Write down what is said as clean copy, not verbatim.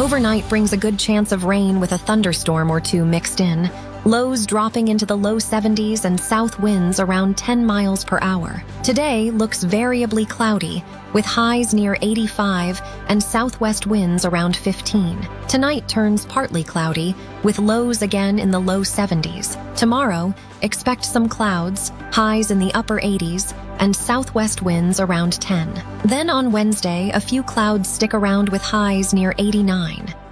Overnight brings a good chance of rain with a thunderstorm or two mixed in. Lows dropping into the low 70s and south winds around 10 miles per hour. Today looks variably cloudy, with highs near 85 and southwest winds around 15. Tonight turns partly cloudy, with lows again in the low 70s. Tomorrow, expect some clouds, highs in the upper 80s, and southwest winds around 10. Then on Wednesday, a few clouds stick around with highs near 89.